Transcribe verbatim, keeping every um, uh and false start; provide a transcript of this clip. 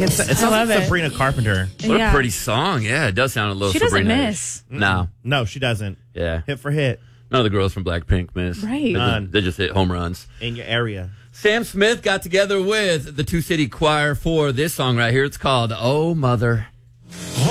It, it sounds I love like it. Sabrina Carpenter. What Yeah. a pretty song. Yeah, it does sound a little She doesn't Sabrina. miss. No. No, she doesn't. Yeah. Hit for hit None of the girls from Blackpink miss. Right. They None. just, they just hit home runs. in your area. Sam Smith got together with the Two City Choir for this song right here. It's called Oh Mother.